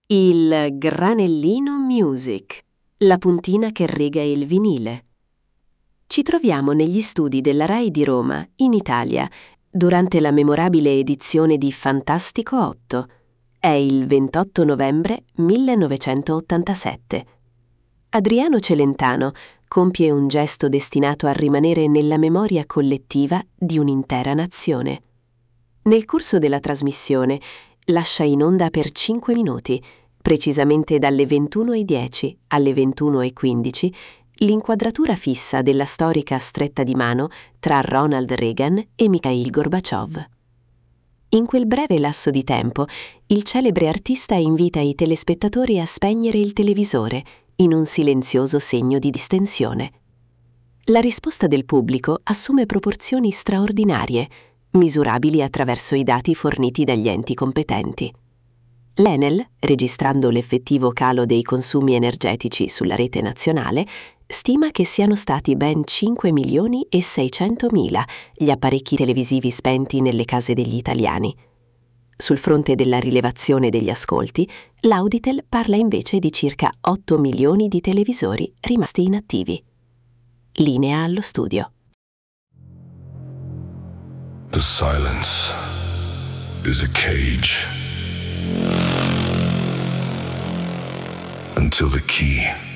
Il granellino music, la puntina che rega il vinile. Ci troviamo negli studi della RAI di Roma, in Italia, durante la memorabile edizione di Fantastico 8. È il 28 novembre 1987. Adriano Celentano compie un gesto destinato a rimanere nella memoria collettiva di un'intera nazione. Nel corso della trasmissione lascia in onda per 5 minuti, precisamente dalle 21:10 alle 21:15, l'inquadratura fissa della storica stretta di mano tra Ronald Reagan e Mikhail Gorbaciov. In quel breve lasso di tempo, il celebre artista invita i telespettatori a spegnere il televisore in un silenzioso segno di distensione. La risposta del pubblico assume proporzioni straordinarie, misurabili attraverso i dati forniti dagli enti competenti. L'Enel, registrando l'effettivo calo dei consumi energetici sulla rete nazionale, stima che siano stati ben 5.600.000 gli apparecchi televisivi spenti nelle case degli italiani. Sul fronte della rilevazione degli ascolti, l'Auditel parla invece di circa 8 milioni di televisori rimasti inattivi. Linea allo studio. The silence is a cage until the key